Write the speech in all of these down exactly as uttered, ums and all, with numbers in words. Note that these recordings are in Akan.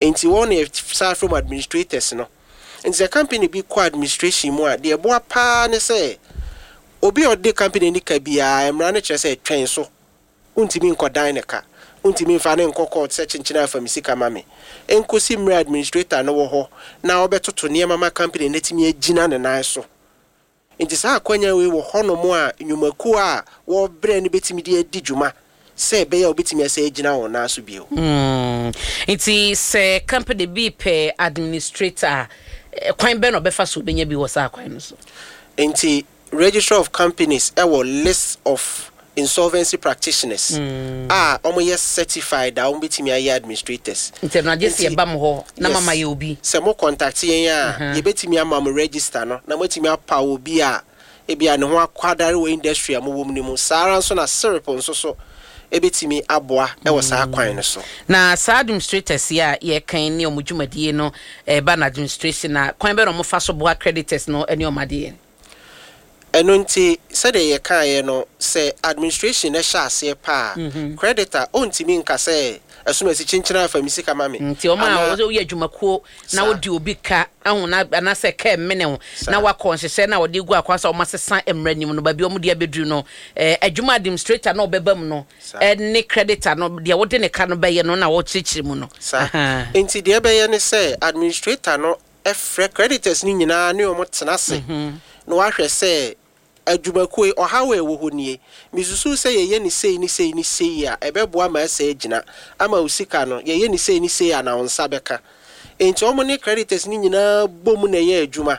enti one e start from administrators no enti the company be co administration mu a de eboa pa ne say obi o de company ni ka bia emra ne kire say twen so untimi nkodan ne ka untimi fa ne nkokọ se chinchina fa misika mame enkosi mra administrator no wo ho na obetoto ne mama company netimi agina ne nan so enti sa akwanya we wo ho no mo a nyumaku a wo bre ne betimi de adi djuma se be ya obetimi ase agina wo na so bio mm enti se company bi pe administrator kwan be no be fa so benya bi wo sa kwan no so enti Register of Companies e wo list of insolvency practitioners mm. ah omo yes certified da omo betimi aye administrators internal just ye bam ho na mama ye obi se mo contact yen ya ye betimi ama mo register no na betimi apa obi a e bia ne ho akwadare we industry am wo mu sara so na syrup nso so e betimi aboa e wo sa kwan ne so na sa administrators ya ye kan ne omudwumadie no e ba na administration na kwan be no mo fa so bo accreditors no ene omade enunti said ye kan ye no say administration na sha ase pa creditor ontimi nka say asuma si chinchina fa misika mame nti o ma o ye adwumakuo na wodi obi ka ahu na na se ka mene ho na wa konhyehyɛ na wodi gu akwasa o ma sesa emranim no ba bi o mu de abedru no eh adwuma administrator na obebam no ene creditor no de wodi ne ka no ba ye no na wo chichiri mu no nti de be ye ne say administrator no efre creditors ni nyina ne o mo tenase no wa hwɛ say adwumakuo ohawe wo honie misusu se ye ye ni sei ni sei ni sei a ebeboa ma ese agina ama usika no ye ye ni sei ni sei a na onsa beka enti omo ne creditors ni nyina bomu na ye adwuma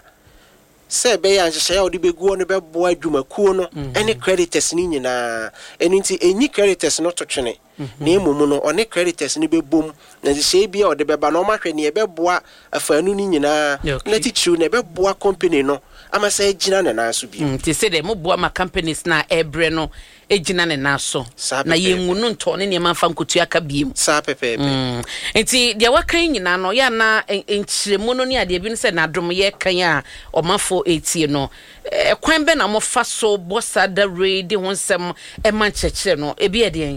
se be ya nhye ya odi begu no beboa adwumakuo no ene creditors ni nyina enti enyi creditors no to twene na emumu no one creditors ni bebom na nhye bia odi beba no mahwe ne ebeboa afanu ni nyina na tichiru na ebeboa company no ama say agina ne na so bi nti se de mo boa ma companies na ebre no agina ne na so na yengu no nto ne ne manfa nkotu aka biem sa pepepe nti de wakan nyina no ya na enchiremu no ne ade bi no se na dom ye kan a omafo etie no kwan be na mo fa so bossa da ready honsem e man chechire no e bi e de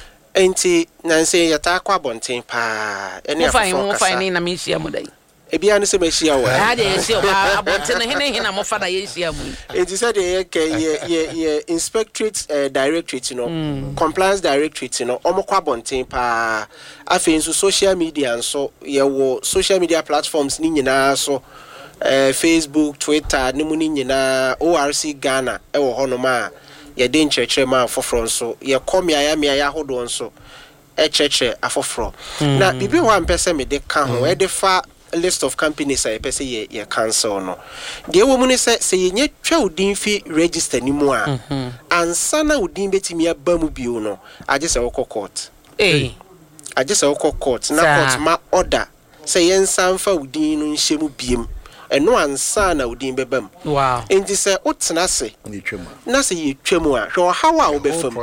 enti nanse yata kwa bonten pa ene afọ kasa mo fa ni na me hia mo dai ebia no se machia wa ha de ye ba abonte no hene hena mo fa na ye hia mu enti se de ye ke ye ye inspectorate uh, directorate no mm. compliance directorate no omo kwa bonten pa afi nso social media nso ye wo social media platforms ni nyina so uh, Facebook Twitter ni mu ni nyina O R C Ghana e wo hono ma ye de nchechire ma afoforo nso ye komia ya mia ya hodo nso e cheche afoforo mm. na bibi ho ampese me de ka ho mm. e de fa list of companies I pese ye ye cancel no de wo mu ne se se ye nya twa odin fi register ni mu a ansa na odin betimi aba mu bio no age se wo court eh age se wo court na court ma order se ye nsa mfa odin no nhye mu biem eno ansa na odin bebam wow enti se otena se ni twemu na se ye twemu a hwe hawa wo befam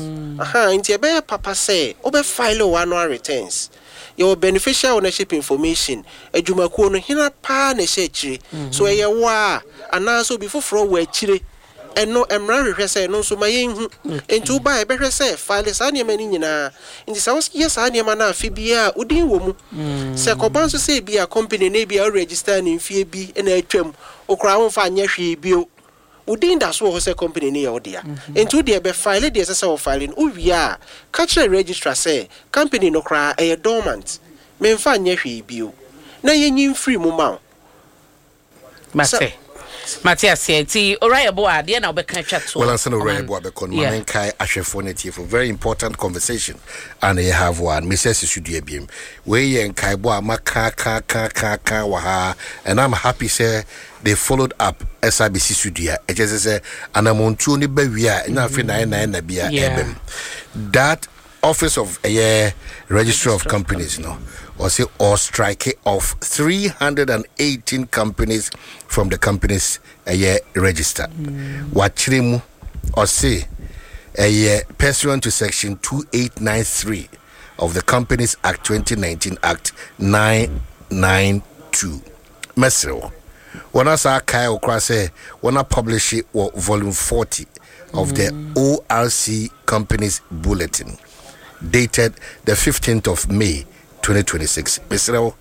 aha enti e be papa se wo be file one annual returns your beneficial ownership information adwumakuo no hina pa na hye akire so eye wa anaso bi foforo wa akire eno emra hwehwe se no so mayenhu enti uba e behwe se file sa ne mani nyina enti sa wos yes sa ne ma na afi bia udin wo mu se koban so se bia company na bia register ni mfie bi na atwam okra ho fa anya hwe bio udin da so ho se company ni yodia enti udi e be file de se se wo file no uwia ka kire registrar se company no kra e dormant me mfa anya hwe bio na yenyi free mu ma mate Matthias ti orayebo ade na obeka twa to well answer orayebo abekon man kai ahwefo na tie for very important conversation and you have one Missus Sudua biem we yen kai bo amaka ka ka ka ka wa ha and I'm happy say they followed up S I B C Sudua e just say anamontuo ni ba wi a na afi nine nine na bia ebem that office of a uh, registrar of companies no or say or strike of three hundred eighteen companies from the companies a year register what chirimu or say a year pursuant to section two eight nine three of the Companies Act twenty nineteen Act nine ninety-two mesro wana sa kai okra say wana publish it volume forty of mm. the O R C Companies Bulletin dated the fifteenth of May twenty twenty-six. Mister